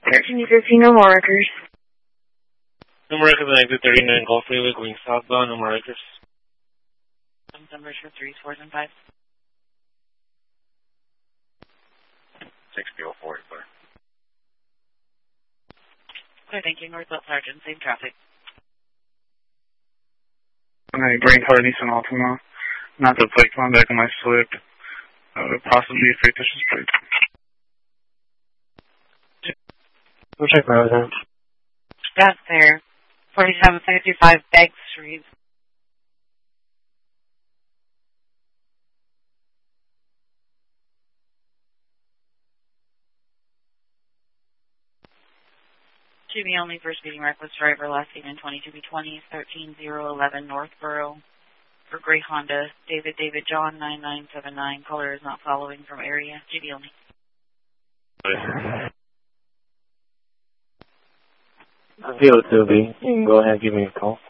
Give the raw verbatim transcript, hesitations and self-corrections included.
thirteen fifteen, no more records. No more records on exit thirty-nine Gulf Freeway going southbound, no more records. Some numbers for threes, fours, and fives. sixty oh forty-four. Okay, thank you. Northwest Sergeant, same traffic. I'm a Green Car Nissan Altima. Not the plate coming back on my Swift. Uh, possibly a fictitious plate. We'll check my other. Got there. forty-seven fifty-five Begg Street. G B only for speeding reckless driver, last seen in twenty-two B twenty, thirteen oh eleven Northborough. For gray Honda, David David John nine nine seven nine. Caller is not following from area. G B only. I'll be able to be. You can go ahead and give me a call.